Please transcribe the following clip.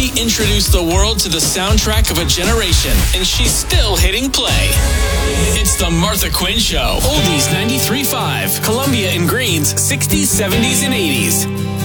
introduced the world to the soundtrack of a generation, and she's still hitting play. It's the Martha Quinn Show. Oldies 93.5, Columbia and Greens, 60s, 70s, and 80s.